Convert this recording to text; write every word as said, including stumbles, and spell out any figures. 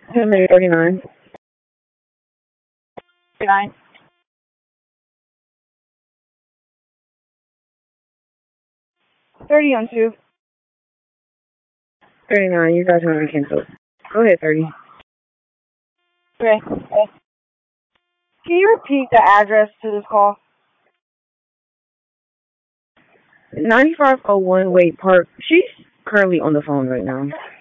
Maybe thirty-nine. thirty-nine. thirty on two. thirty-nine, you guys haven't canceled. Go ahead, thirty. Okay. okay. Can you repeat the address to this call? ninety-five oh one Wade Park. She's currently on the phone right now.